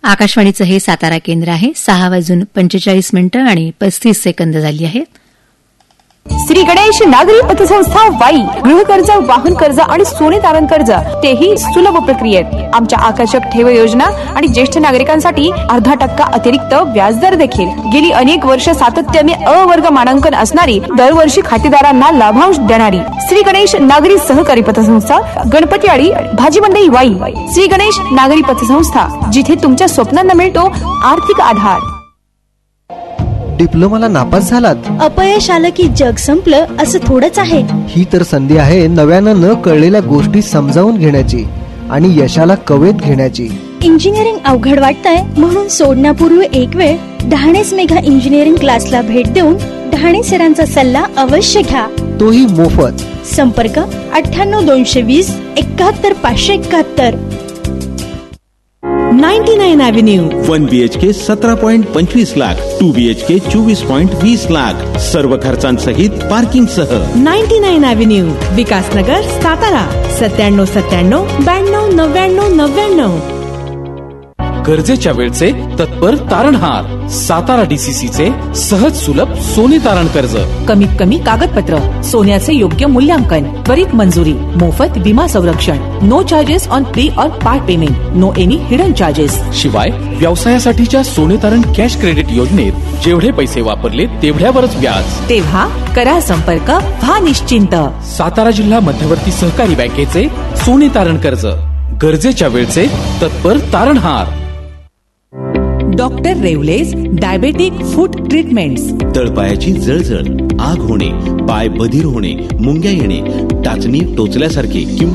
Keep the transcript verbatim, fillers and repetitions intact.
आकाशवाणीचं हे सातारा केंद्र आहे. सहा वाजून पंचेचाळीस मिनिटं आणि पस्तीस सेकंद झाली आहेत. श्री गणेश नागरी पतसंस्था वाई गृह कर्ज, वाहन कर्ज आणि सोने तारण कर्ज तेही सुलभ प्रक्रियेत. आमच्या आकर्षक ठेव योजना आणि ज्येष्ठ नागरिकांसाठी अर्धा टक्का अतिरिक्त व्याजदर देखील. गेली अनेक वर्ष सातत्याने अ वर्ग मानांकन असणारी, दरवर्षी खातेदारांना लाभांश देणारी श्री गणेश नागरी सहकारी पतसंस्था, गणपतीआळी, भाजी मंडई वाई. श्री गणेश नागरी पतसंस्था, जिथे तुमच्या स्वप्नांना मिळतो आर्थिक आधार. डिप्लोमाला नापास झालात? अपयश आलं की जग संपलं असं थोडंच आहे. ही तर संधी आहे नव्यानं न कळलेल्या गोष्टी समजावून घेण्याची आणि यशाला कवेत घेण्याची. इंजिनिअरिंग अवघड वाटतंय म्हणून सोडण्यापूर्वी एक वेळ डहाणेस मेघा इंजिनिअरिंग क्लासला भेट देऊन डहाणे सरांचा सल्ला अवश्य घ्या. तोही मोफत. संपर्क अठ्ठ्याण्णव दोनशे वीस एकाहत्तर पाचशे एकाहत्तर. Ninety nine avenue. वन बी एच के सतरा पॉइंट पंचवीस लाख, टू बी एच के चोवीस पॉइंट वीस लाख, सर्व खर्चांसहित पार्किंग सह. Ninety nine avenue, Vikasnagar, Satara. सत्त्याण्णव सत्त्याण्णव ब्याण्णव नव्याण्णव नव्याण्णव. गरजेच्या वेळचे तत्पर तारणहार. सातारा डीसीसीचे सहज सुलभ सोने तारण कर्ज. कमीत कमी कागदपत्र, सोन्याचे योग्य मूल्यांकन, त्वरित मंजुरी, मोफत विमा संरक्षण, नो चार्जेस ऑन प्री और part payment, no any hidden charges. शिवाय व्यवसायासाठीच्या सोने तारण कॅश क्रेडिट योजनेत जेवढे पैसे वापरले तेवढ्यावरच व्याज. तेव्हा करा संपर्क, व्हा निश्चिंत. सातारा जिल्हा मध्यवर्ती सहकारी बँकेचे सोने तारण कर्ज. गरजेच्या वेळचे तत्पर तारणहार. Doctor रेवलेज diabetic food treatments. तळपायाची जळजळ, आग होणे, पाय बधीर होणे, मुंग्या येणे, टाचणी टोचल्यासारखे किंवा